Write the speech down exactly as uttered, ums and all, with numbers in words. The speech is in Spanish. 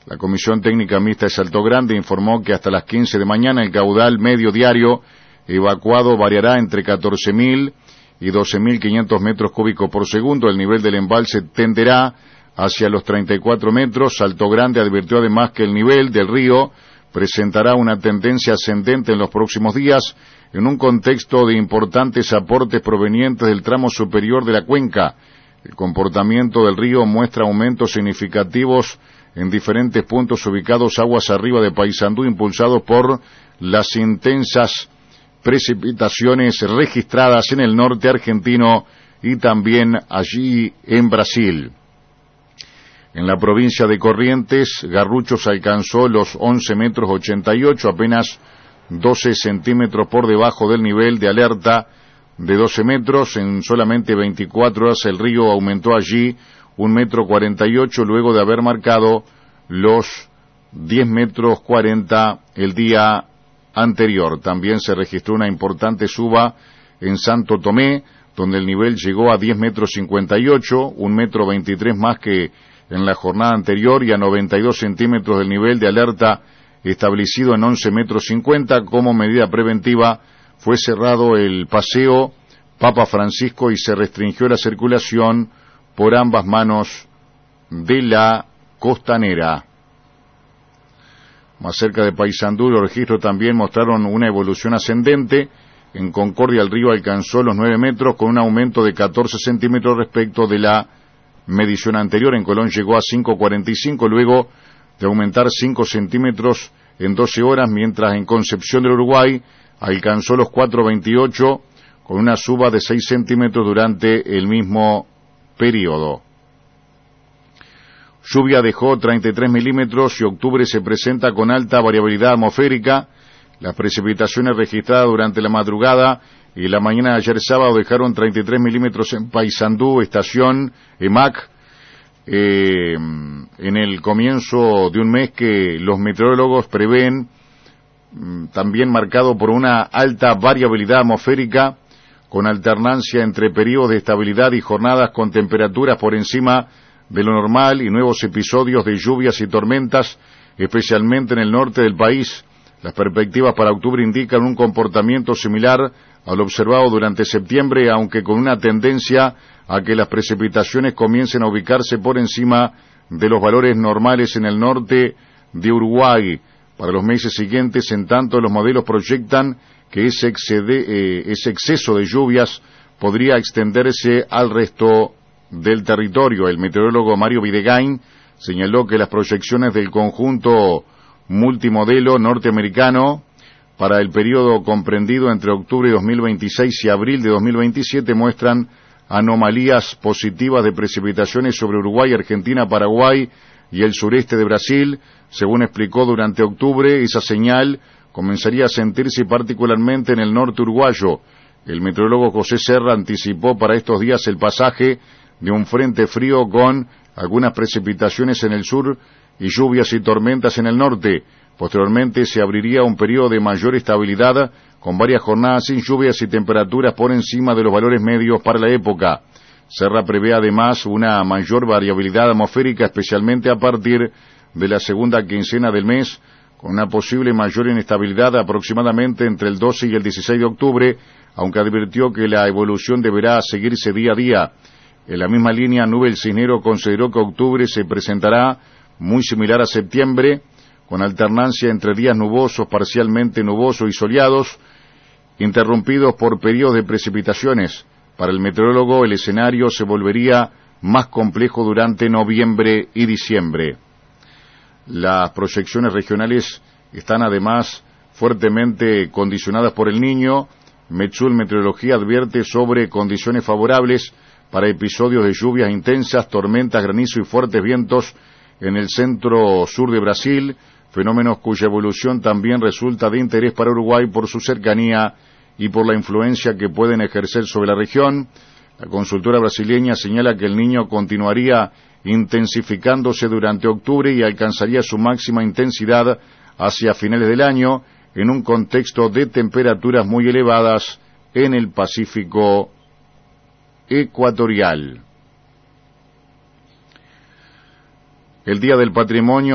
La Comisión Técnica Mixta de Salto Grande informó que hasta las quince de mañana el caudal medio diario evacuado variará entre catorce mil y doce mil quinientos metros cúbicos por segundo. El nivel del embalse tenderá hacia los treinta y cuatro metros. Salto Grande advirtió además que el nivel del río presentará una tendencia ascendente en los próximos días, en un contexto de importantes aportes provenientes del tramo superior de la cuenca. El comportamiento del río muestra aumentos significativos en diferentes puntos ubicados aguas arriba de Paysandú, impulsados por las intensas precipitaciones registradas en el norte argentino y también allí en Brasil. En la provincia de Corrientes, Garruchos alcanzó los once metros ochenta y ocho, apenas doce centímetros por debajo del nivel de alerta de doce metros. En solamente veinticuatro horas el río aumentó allí un metro cuarenta y ocho, luego de haber marcado los diez metros cuarenta el día anterior. También se registró una importante suba en Santo Tomé, donde el nivel llegó a diez metros cincuenta y ocho, un metro veintitrés más que en la jornada anterior, y a noventa y dos centímetros del nivel de alerta establecido en once metros cincuenta. Como medida preventiva fue cerrado el paseo Papa Francisco y se restringió la circulación por ambas manos de la costanera. Más cerca de Paysandú, los registros también mostraron una evolución ascendente. En Concordia el río alcanzó los nueve metros con un aumento de catorce centímetros respecto de la medición anterior. En Colón llegó a cinco cuarenta y cinco, luego de aumentar cinco centímetros en doce horas, mientras en Concepción del Uruguay alcanzó los cuatro veintiocho con una suba de seis centímetros durante el mismo periodo. Lluvia dejó treinta y tres milímetros y octubre se presenta con alta variabilidad atmosférica. Las precipitaciones registradas durante la madrugada y la mañana de ayer sábado dejaron treinta y tres milímetros en Paysandú, estación E M A C, eh, en el comienzo de un mes que los meteorólogos prevén también marcado por una alta variabilidad atmosférica, con alternancia entre periodos de estabilidad y jornadas con temperaturas por encima de lo normal y nuevos episodios de lluvias y tormentas, especialmente en el norte del país. Las perspectivas para octubre indican un comportamiento similar al observado durante septiembre, aunque con una tendencia a que las precipitaciones comiencen a ubicarse por encima de los valores normales en el norte de Uruguay para los meses siguientes. En tanto, los modelos proyectan que ese, excede, eh, ese exceso de lluvias podría extenderse al resto del territorio. El meteorólogo Mario Videgain señaló que las proyecciones del conjunto multimodelo norteamericano para el periodo comprendido entre octubre de dos mil veintiséis y abril de dos mil veintisiete muestran anomalías positivas de precipitaciones sobre Uruguay, Argentina, Paraguay y el sureste de Brasil. Según explicó, durante octubre esa señal comenzaría a sentirse particularmente en el norte uruguayo. El meteorólogo José Serra anticipó para estos días el pasaje de un frente frío con algunas precipitaciones en el sur y lluvias y tormentas en el norte. Posteriormente se abriría un periodo de mayor estabilidad con varias jornadas sin lluvias y temperaturas por encima de los valores medios para la época. Serra prevé además una mayor variabilidad atmosférica, especialmente a partir de la segunda quincena del mes, con una posible mayor inestabilidad aproximadamente entre el doce y el dieciséis de octubre, aunque advirtió que la evolución deberá seguirse día a día. En la misma línea, Nubel Cisnero consideró que octubre se presentará muy similar a septiembre, con alternancia entre días nubosos, parcialmente nubosos y soleados, interrumpidos por periodos de precipitaciones. Para el meteorólogo, el escenario se volvería más complejo durante noviembre y diciembre. Las proyecciones regionales están además fuertemente condicionadas por el Niño. Metsul Meteorología advierte sobre condiciones favorables para episodios de lluvias intensas, tormentas, granizo y fuertes vientos en el centro-sur de Brasil, fenómenos cuya evolución también resulta de interés para Uruguay por su cercanía y por la influencia que pueden ejercer sobre la región. La consultora brasileña señala que el Niño continuaría intensificándose durante octubre y alcanzaría su máxima intensidad hacia finales del año, en un contexto de temperaturas muy elevadas en el Pacífico ecuatorial. El Día del Patrimonio